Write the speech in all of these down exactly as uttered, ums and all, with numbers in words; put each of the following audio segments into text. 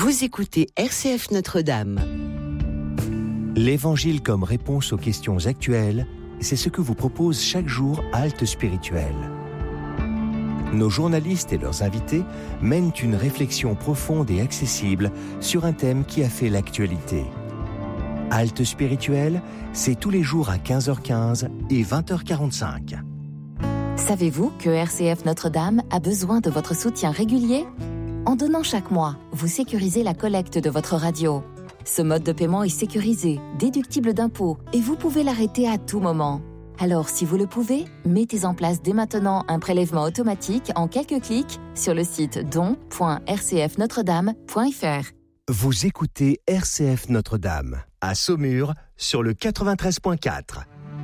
Vous écoutez R C F Notre-Dame. L'Évangile comme réponse aux questions actuelles, c'est ce que vous propose chaque jour Halte Spirituelle. Nos journalistes et leurs invités mènent une réflexion profonde et accessible sur un thème qui a fait l'actualité. Halte Spirituelle, c'est tous les jours à quinze heures quinze et vingt heures quarante-cinq. Savez-vous que R C F Notre-Dame a besoin de votre soutien régulier ? En donnant chaque mois, vous sécurisez la collecte de votre radio. Ce mode de paiement est sécurisé, déductible d'impôts et vous pouvez l'arrêter à tout moment. Alors, si vous le pouvez, mettez en place dès maintenant un prélèvement automatique en quelques clics sur le site don point r c f notre dame point f r. Vous écoutez R C F Notre-Dame, à Saumur, sur le quatre-vingt-treize point quatre.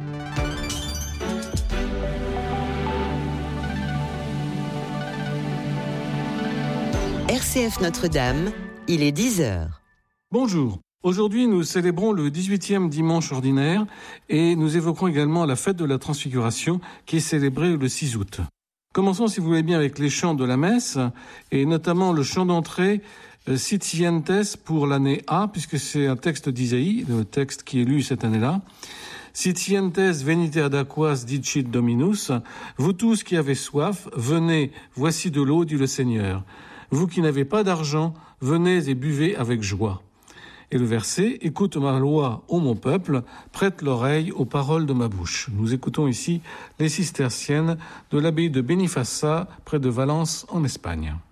R C F Notre-Dame, il est dix heures. Bonjour. Aujourd'hui, nous célébrons le dix-huitième dimanche ordinaire et nous évoquerons également la fête de la Transfiguration qui est célébrée le six août. Commençons, si vous voulez bien, avec les chants de la messe et notamment le chant d'entrée euh, Sitientes pour l'année A, puisque c'est un texte d'Isaïe, le texte qui est lu cette année-là. Sitientes venite ad aquas dicit Dominus, vous tous qui avez soif, venez, voici de l'eau, dit le Seigneur. Vous qui n'avez pas d'argent, venez et buvez avec joie. Et le verset, écoute ma loi, ô mon peuple, prête l'oreille aux paroles de ma bouche. Nous écoutons ici les cisterciennes de l'abbaye de Benifaça, près de Valence, en Espagne.